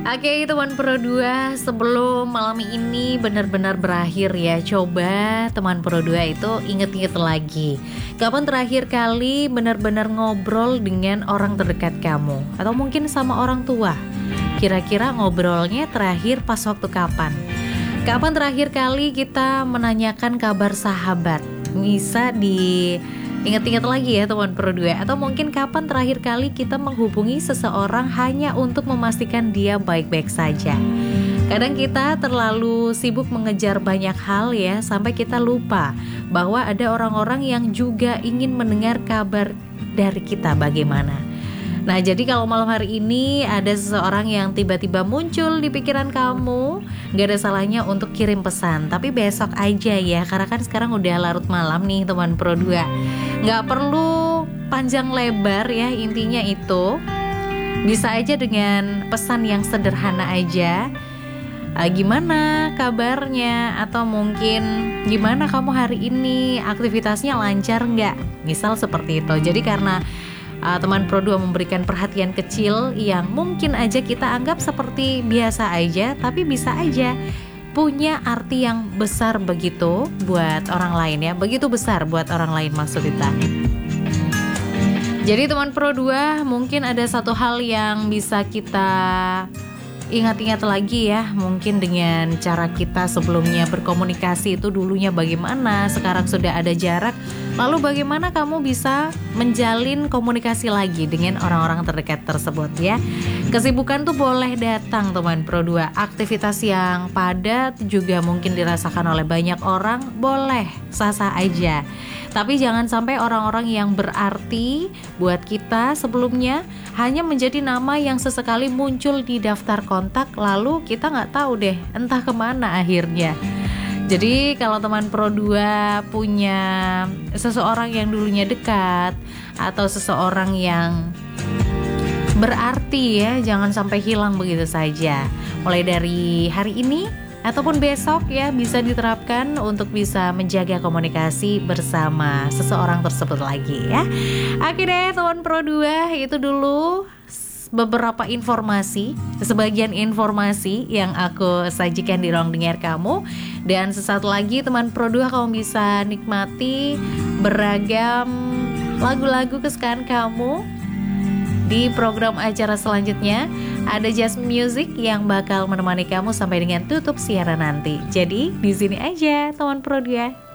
Oke teman Pro 2, sebelum malam ini benar-benar berakhir ya, coba teman Pro 2 itu inget-inget lagi kapan terakhir kali benar-benar ngobrol dengan orang terdekat kamu, atau mungkin sama orang tua. Kira-kira ngobrolnya terakhir pas waktu kapan? Kapan terakhir kali kita menanyakan kabar sahabat? Bisa diingat-ingat lagi ya teman Pro 2. Atau mungkin kapan terakhir kali kita menghubungi seseorang hanya untuk memastikan dia baik-baik saja. Kadang kita terlalu sibuk mengejar banyak hal ya, sampai kita lupa bahwa ada orang-orang yang juga ingin mendengar kabar dari kita bagaimana. Nah, jadi kalau malam hari ini ada seseorang yang tiba-tiba muncul di pikiran kamu, gak ada salahnya untuk kirim pesan. Tapi besok aja ya, karena kan sekarang udah larut malam nih teman Pro 2. Gak perlu panjang lebar ya, intinya itu bisa aja dengan pesan yang sederhana aja. Gimana kabarnya, atau mungkin gimana kamu hari ini, aktivitasnya lancar nggak, misal seperti itu. Jadi karena teman Pro 2 memberikan perhatian kecil yang mungkin aja kita anggap seperti biasa aja, tapi bisa aja punya arti yang besar begitu buat orang lain ya, begitu besar buat orang lain maksud kita. Jadi teman Pro 2, mungkin ada satu hal yang bisa kita ingat-ingat lagi ya, mungkin dengan cara kita sebelumnya berkomunikasi itu dulunya bagaimana, sekarang sudah ada jarak. Lalu bagaimana kamu bisa menjalin komunikasi lagi dengan orang-orang terdekat tersebut ya. Kesibukan tuh boleh datang teman Pro 2, aktivitas yang padat juga mungkin dirasakan oleh banyak orang, boleh, sah-sah aja. Tapi jangan sampai orang-orang yang berarti buat kita sebelumnya hanya menjadi nama yang sesekali muncul di daftar kontak, lalu kita nggak tahu deh entah kemana akhirnya. Jadi kalau teman Pro 2 punya seseorang yang dulunya dekat atau seseorang yang berarti ya, jangan sampai hilang begitu saja. Mulai dari hari ini ataupun besok ya, bisa diterapkan untuk bisa menjaga komunikasi bersama seseorang tersebut lagi ya. Oke deh teman Pro 2, itu dulu beberapa informasi, sebagian informasi yang aku sajikan di ruang dengar kamu. Dan sesaat lagi teman Pro 2 kamu bisa nikmati beragam lagu-lagu kesukaan kamu di program acara selanjutnya. Ada Just Music yang bakal menemani kamu sampai dengan tutup siaran nanti. Jadi di sini aja teman Pro 2.